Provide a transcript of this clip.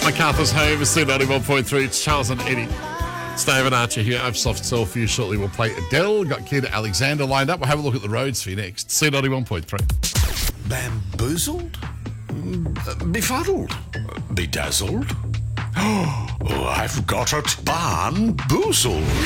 MacArthur's Home is C91.3. It's Charles and Eddie. It's David Archer here. I have soft sell for you shortly. We'll play Adele. Got Kid Alexander lined up. We'll have a look at the roads for you next. C91.3. Bamboozled? Befuddled? Bedazzled? Oh, I've got it. Barn-boozled.